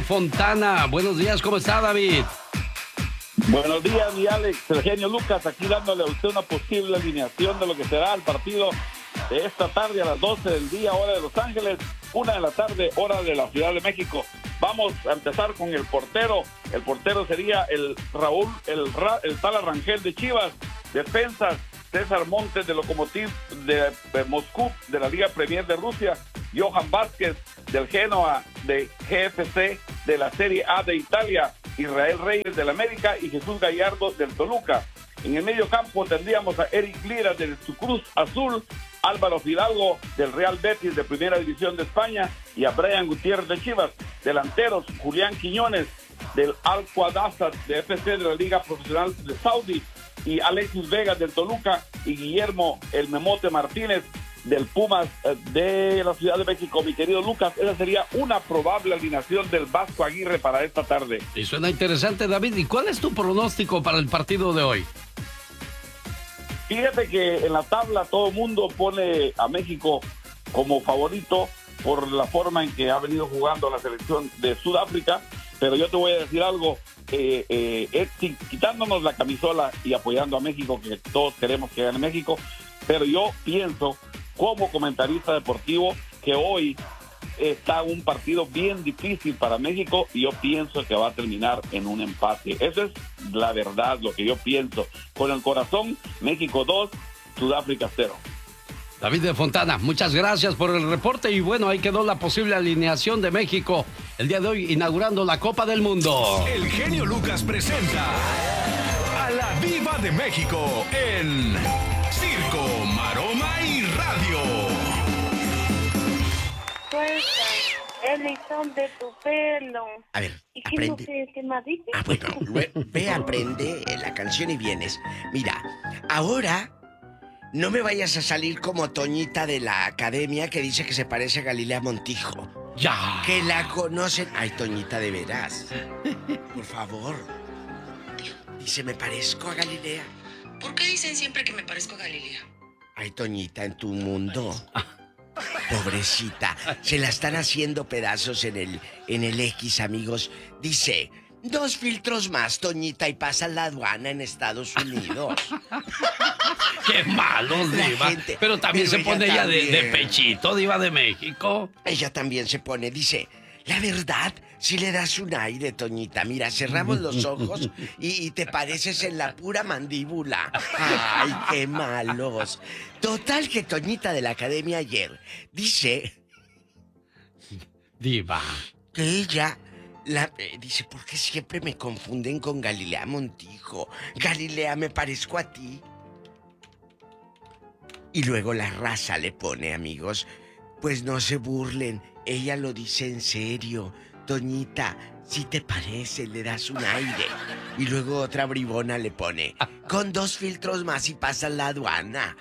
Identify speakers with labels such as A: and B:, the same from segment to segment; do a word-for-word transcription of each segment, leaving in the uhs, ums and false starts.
A: Fontana. Buenos días, ¿cómo está, David?
B: Buenos días, mi Alex, el genio Lucas, aquí dándole a usted una posible alineación de lo que será el partido de esta tarde a las doce del día, hora de Los Ángeles, una de la tarde, hora de la Ciudad de México. Vamos a empezar con el portero. El portero sería el Raúl, el, el Tala Rangel de Chivas. Defensas, César Montes de Lokomotiv de, de Moscú, de la Liga Premier de Rusia. Johan Vázquez del Genoa de G F C de la Serie A de Italia. Israel Reyes del América y Jesús Gallardo del Toluca. En el medio campo tendríamos a Eric Lira del Cruz Azul, Álvaro Fidalgo del Real Betis de Primera División de España y a Brian Gutiérrez de Chivas. Delanteros, Julián Quiñones del Al Qadasa de F C de la Liga Profesional de Saudi y Alexis Vega del Toluca y Guillermo El Memote Martínez del Pumas de la Ciudad de México. Mi querido Lucas, esa sería una probable alineación del Vasco Aguirre para esta tarde.
A: Y suena interesante, David. ¿Y cuál es tu pronóstico para el partido de hoy?
B: Fíjate que en la tabla todo el mundo pone a México como favorito por la forma en que ha venido jugando la selección de Sudáfrica, pero yo te voy a decir algo, eh, eh, eh, quitándonos la camisola y apoyando a México, que todos queremos que gane México, pero yo pienso como comentarista deportivo que hoy está un partido bien difícil para México y yo pienso que va a terminar en un empate. Esa es la verdad, lo que yo pienso. Con el corazón, México dos, Sudáfrica cero.
A: David de Fontana, muchas gracias por el reporte y bueno, ahí quedó la posible alineación de México el día de hoy inaugurando la Copa del Mundo.
C: El genio Lucas presenta a la Diva de México en Circo, Maroma y Radio.
D: Suelta el listón de tu pelo.
E: A ver,
D: ¿Y qué
E: aprende.
D: no sé qué más dice?
E: Ah, bueno, lue- ve, aprende la canción y vienes. Mira, ahora no me vayas a salir como Toñita de la academia que dice que se parece a Galilea Montijo.
A: Ya.
E: Que la conocen. Ay, Toñita, de veras. Por favor. Dice, ¿me parezco a Galilea?
F: ¿Por qué dicen siempre que me parezco a Galilea?
E: Ay, Toñita, en tu mundo. Pobrecita, se la están haciendo pedazos en el, en el X, amigos. Dice, dos filtros más, Toñita, y pasa la aduana en Estados Unidos.
A: ¡Qué malos,
E: La
A: Diva!
E: gente-
A: pero también
E: pero
A: se pone
E: ella
A: ella de, de
E: también.
A: pechito, Diva de México.
E: Ella también se pone, dice, la verdad, si le das un aire, Toñita. Mira, cerramos los ojos y, y te pareces en la pura mandíbula. Ay, qué malos. Total que Toñita de la academia ayer dice
A: Diva.
E: que ella la, eh, dice, ¿por qué siempre me confunden con Galilea Montijo? Galilea, me parezco a ti. Y luego la raza le pone, amigos, pues no se burlen, ella lo dice en serio. Toñita, si te parece, le das un aire. Y luego otra bribona le pone, con dos filtros más y pasas la aduana.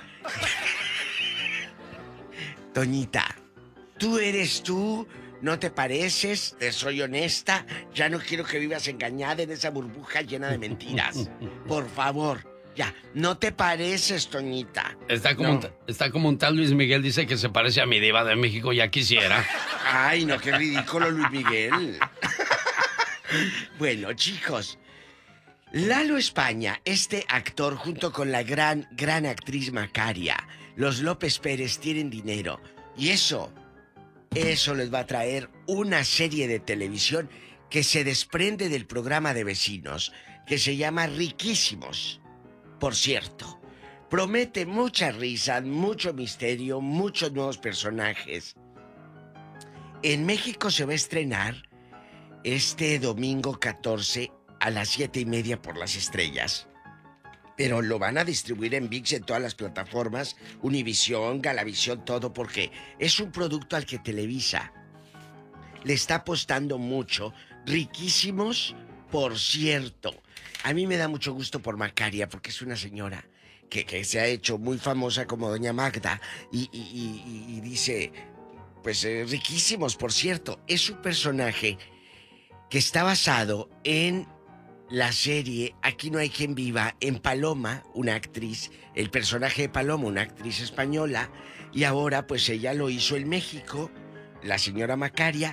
E: Toñita, tú eres tú, no te pareces, te soy honesta, ya no quiero que vivas engañada en esa burbuja llena de mentiras. Por favor, ya, no te pareces, Toñita.
A: Está como,
E: No.
A: un, ta- está como un tal Luis Miguel, dice que se parece a mi Diva de México, ya quisiera.
E: Ay, no, qué ridículo, Luis Miguel. Bueno, chicos, Lalo España, este actor junto con la gran, gran actriz Macaria, los López Pérez tienen dinero. Y eso, eso les va a traer una serie de televisión que se desprende del programa de vecinos, que se llama Riquísimos. Por cierto, promete mucha risa, mucho misterio, muchos nuevos personajes. En México se va a estrenar este domingo catorce a las siete y media por Las Estrellas. Pero lo van a distribuir en ViX en todas las plataformas, Univisión, Galavisión, todo, porque es un producto al que Televisa le está apostando mucho. Riquísimos, por cierto. A mí me da mucho gusto por Macaria, porque es una señora que, que se ha hecho muy famosa como Doña Magda y, y, y, y dice, pues eh, riquísimos, por cierto. Es un personaje que está basado en la serie Aquí no hay quien viva, en Paloma, una actriz, el personaje de Paloma, una actriz española, y ahora pues ella lo hizo en México, la señora Macaria,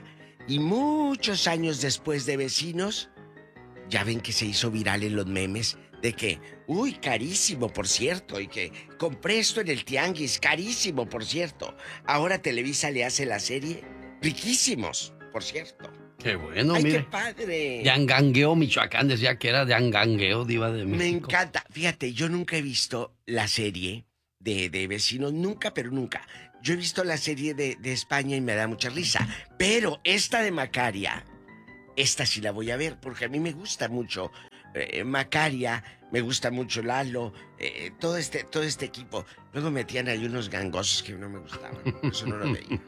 E: Y muchos años después de Vecinos, ya ven que se hizo viral en los memes de que, uy, carísimo, por cierto, y que compré esto en el tianguis, carísimo, por cierto. Ahora Televisa le hace la serie, riquísimos, por cierto.
A: Qué bueno,
E: ¡Ay,
A: mire.
E: qué padre!
A: De Angangueo, Michoacán, decía que era de Angangueo, diva de México.
E: Me encanta. Fíjate, yo nunca he visto la serie de, de Vecinos, nunca, pero nunca. Yo he visto la serie de, de España y me da mucha risa. Pero esta de Macaria, esta sí la voy a ver, porque a mí me gusta mucho eh, Macaria, me gusta mucho Lalo, eh, todo, este, todo este equipo. Luego metían ahí unos gangosos que no me gustaban, eso no lo veía.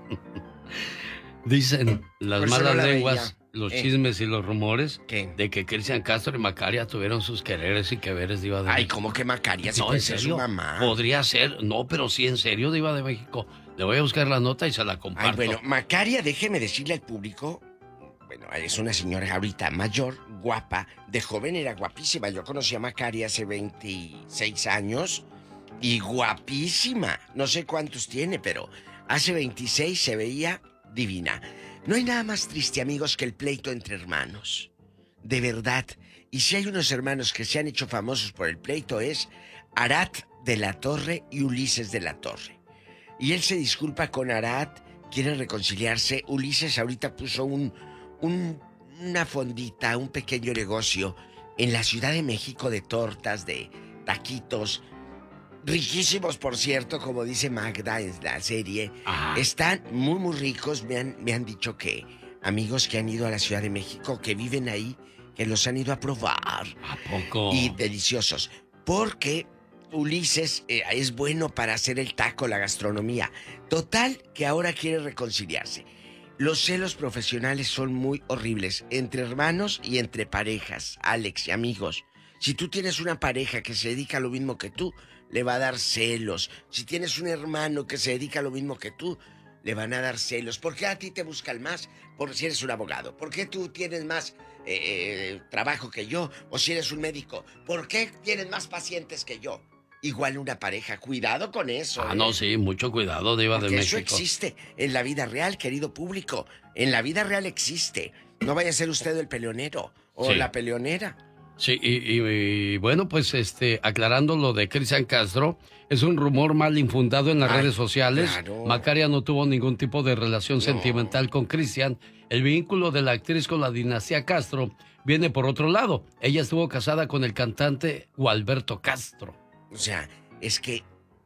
A: Dicen las
E: Por eso
A: malas
E: no la
A: lenguas,
E: veía.
A: los
E: Eh.
A: chismes y los rumores
E: ¿Qué?
A: de que Cristian Castro y Macaria tuvieron sus quereres y que veres, diva de
E: Ay,
A: México.
E: ¿cómo que Macaria? Si
A: No,
E: puede
A: en
E: ser
A: serio.
E: su mamá.
A: Podría ser, no, pero sí, en serio, diva de México. Le voy a buscar la nota y se la comparto.
E: Ay, bueno, Macaria, déjeme decirle al público, bueno, es una señora ahorita mayor, guapa, de joven era guapísima. Yo conocí a Macaria hace veintiséis años y guapísima. No sé cuántos tiene, pero hace veintiséis se veía divina. No hay nada más triste, amigos, que el pleito entre hermanos. De verdad. Y si hay unos hermanos que se han hecho famosos por el pleito es Arat de la Torre y Ulises de la Torre. Y él se disculpa con Arat, quiere reconciliarse. Ulises ahorita puso un, un, una fondita, un pequeño negocio en la Ciudad de México de tortas, de taquitos. Riquísimos, por cierto, como dice Magda en la serie.
A: Ajá.
E: Están muy, muy ricos. Me han, me han dicho que amigos que han ido a la Ciudad de México, que viven ahí, que los han ido a probar.
A: ¿A poco?
E: Y deliciosos. Porque Ulises eh, es bueno para hacer el taco, la gastronomía. Total, que ahora quiere reconciliarse. Los celos profesionales son muy horribles. Entre hermanos y entre parejas, Alex y amigos. Si tú tienes una pareja que se dedica a lo mismo que tú, le va a dar celos. Si tienes un hermano que se dedica a lo mismo que tú, le van a dar celos. ¿Por qué a ti te buscan más? Por si eres un abogado. ¿Por qué tú tienes más eh, trabajo que yo? O si eres un médico. ¿Por qué tienes más pacientes que yo? Igual una pareja. Cuidado con eso.
A: Ah,
E: ¿eh?
A: no, sí, mucho cuidado, diva
E: Porque
A: de
E: eso
A: México.
E: existe en la vida real, querido público. En la vida real existe. No vaya a ser usted el peleonero o
A: Sí.
E: la peleonera.
A: Sí, y, y- y, bueno, pues este, aclarando lo de Cristian Castro, es un rumor mal infundado en las
E: Ay,
A: redes sociales.
E: claro.
A: Macaria no tuvo ningún tipo de relación
E: No.
A: sentimental con Cristian. El vínculo de la actriz con la dinastía Castro viene por otro lado. Ella estuvo casada con el cantante Gualberto Castro.
E: O sea, es que...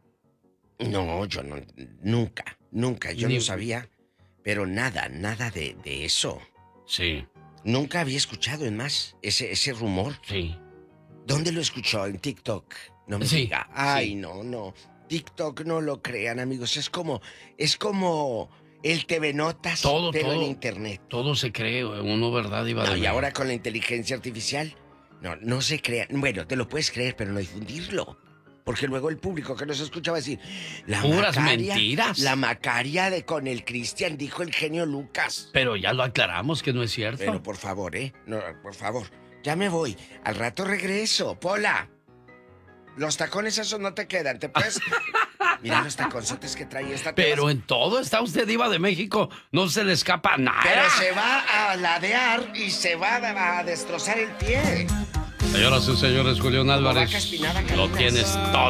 E: No, yo no... Nunca, nunca. Yo
A: Ni-
E: no sabía. Pero nada, nada de, de eso.
A: Sí,
E: Nunca había escuchado, en más, ese, ese rumor.
A: sí.
E: ¿Dónde lo escuchó? ¿En TikTok? No me
A: Sí,
E: diga. Ay,
A: sí.
E: no, no. TikTok no lo crean, amigos. Es como... Es como... El T V Notas,
A: Todo,
E: pero en
A: todo.
E: internet.
A: Todo se cree uno, ¿verdad, diva de
E: No, y
A: México?
E: ahora con la inteligencia artificial, no, no se crean. Bueno, te lo puedes creer, pero no difundirlo. Porque luego el público que nos escucha va a decir... La
A: Puras
E: Macaria,
A: mentiras.
E: La Macaria de con el Cristian, dijo el genio Lucas.
A: Pero ya lo aclaramos que no es cierto.
E: Pero por favor, ¿eh? No, por favor. Ya me voy. Al rato regreso. Pola. Los tacones esos no te quedan. ¿Te puedes...? Mira los taconzotes que trae esta. te
A: Pero
E: vas-
A: en todo está usted, diva de México. No se le escapa nada.
E: Pero se va a ladear y se va a destrozar el pie.
A: Señoras y señores, Julián
E: Como
A: Álvarez,
E: vaca espinada
A: lo
E: caminas.
A: tienes todo.